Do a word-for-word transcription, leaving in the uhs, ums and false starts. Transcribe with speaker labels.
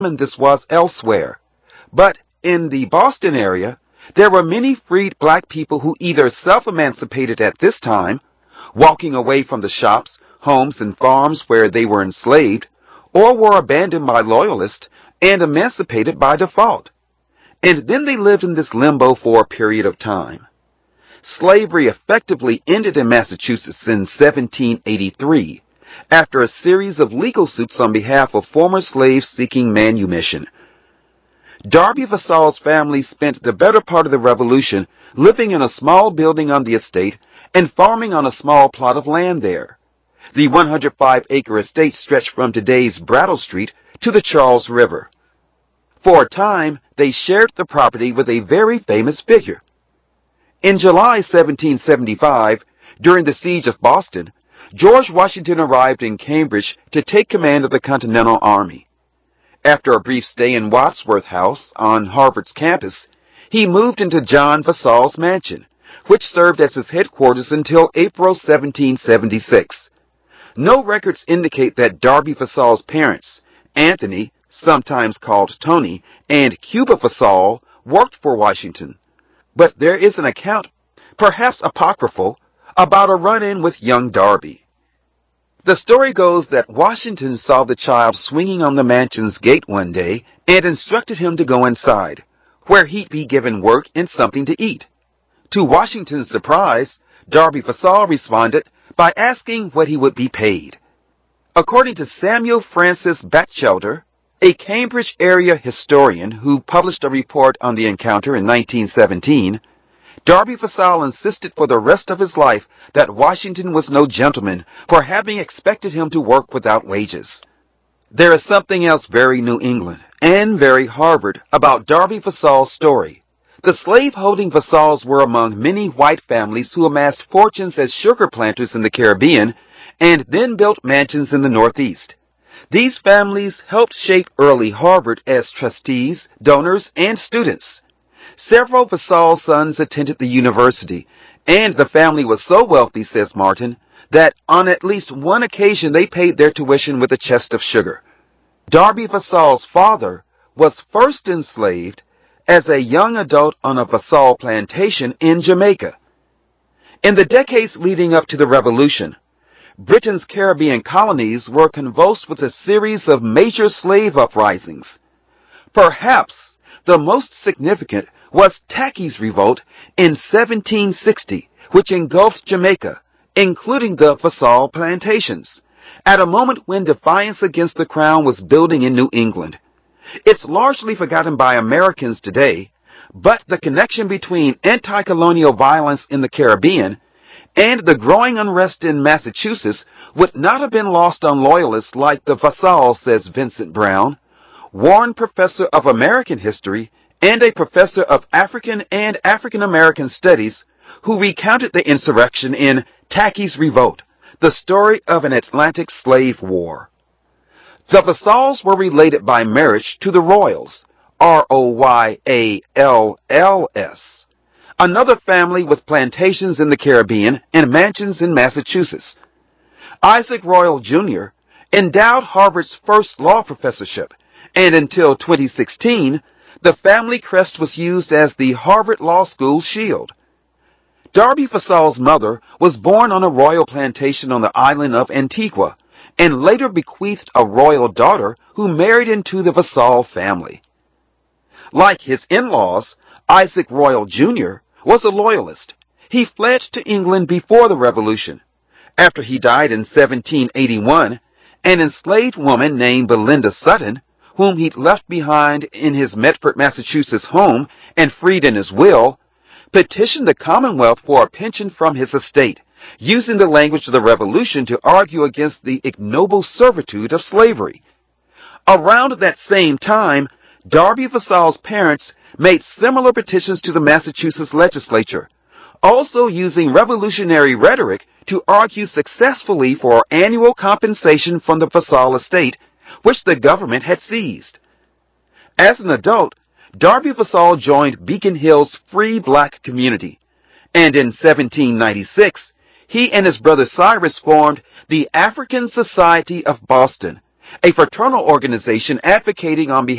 Speaker 1: this was elsewhere. But in the Boston area, there were many freed black people who either self-emancipated at this time, walking away from the shops, homes, and farms where they were enslaved, or were abandoned by loyalists and emancipated by default. And then they lived in this limbo for a period of time. Slavery effectively ended in Massachusetts in seventeen eighty-three, after a series of legal suits on behalf of former slaves seeking manumission. Darby Vassall's family spent the better part of the Revolution living in a small building on the estate and farming on a small plot of land there. The one hundred five acre estate stretched from today's Brattle Street to the Charles River. For a time, they shared the property with a very famous figure. In July seventeen seventy-five, during the siege of Boston, George Washington arrived in Cambridge to take command of the Continental Army. After a brief stay in Wadsworth House on Harvard's campus, he moved into John Vassall's mansion, which served as his headquarters until April seventeen seventy-six. No records indicate that Darby Vassall's parents, Anthony, sometimes called Tony, and Cuba Vassall, worked for Washington. But there is an account, perhaps apocryphal, about a run-in with young Darby. The story goes that Washington saw the child swinging on the mansion's gate one day and instructed him to go inside, where he'd be given work and something to eat. To Washington's surprise, Darby Vassall responded by asking what he would be paid. According to Samuel Francis Batchelder, a Cambridge area historian who published a report on the encounter in nineteen seventeen, Darby Vassall insisted for the rest of his life that Washington was no gentleman for having expected him to work without wages. There is something else very New England and very Harvard about Darby Vassall's story. The slave-holding Vassalls were among many white families who amassed fortunes as sugar planters in the Caribbean and then built mansions in the Northeast. These families helped shape early Harvard as trustees, donors, and students. Several Vassall sons attended the university, and the family was so wealthy, says Martin, that on at least one occasion they paid their tuition with a chest of sugar. Darby Vassall's father was first enslaved as a young adult on a Vassall plantation in Jamaica. In the decades leading up to the Revolution, Britain's Caribbean colonies were convulsed with a series of major slave uprisings. Perhaps the most significant was Tacky's Revolt in seventeen sixty, which engulfed Jamaica, including the Vassall plantations, at a moment when defiance against the crown was building in New England. It's largely forgotten by Americans today, but the connection between anti-colonial violence in the Caribbean and the growing unrest in Massachusetts would not have been lost on loyalists like the Vassalls, says Vincent Brown, Warren Professor of American History and a Professor of African and African American Studies, who recounted the insurrection in Tacky's Revolt, the story of an Atlantic slave war. The Vassalls were related by marriage to the Royals, R O Y A L L S, another family with plantations in the Caribbean and mansions in Massachusetts. Isaac Royal Junior endowed Harvard's first law professorship, and until twenty sixteen, the family crest was used as the Harvard Law School shield. Darby Vassall's mother was born on a royal plantation on the island of Antigua, and later bequeathed a royal daughter who married into the Vassall family. Like his in-laws, Isaac Royal Junior was a loyalist. He fled to England before the Revolution. After he died in seventeen eighty-one, an enslaved woman named Belinda Sutton, whom he'd left behind in his Medford, Massachusetts home and freed in his will, petitioned the Commonwealth for a pension from his estate, using the language of the Revolution to argue against the ignoble servitude of slavery. Around that same time, Darby Vassall's parents made similar petitions to the Massachusetts legislature, also using revolutionary rhetoric to argue successfully for annual compensation from the Vassall estate, which the government had seized. As an adult, Darby Vassall joined Beacon Hill's free black community, and in seventeen ninety-six, he and his brother Cyrus formed the African Society of Boston, a fraternal organization advocating on behalf